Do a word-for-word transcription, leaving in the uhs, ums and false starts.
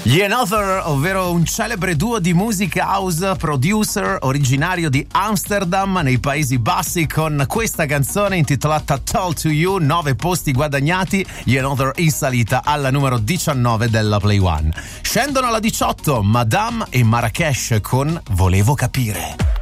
Gli Another, ovvero un celebre duo di music house producer originario di Amsterdam nei Paesi Bassi, con questa canzone intitolata Told to You, nove posti guadagnati. Gli Another in salita alla numero diciannove della Play One. Scendono alla diciotto Madame e Marrakesh con Volevo capire.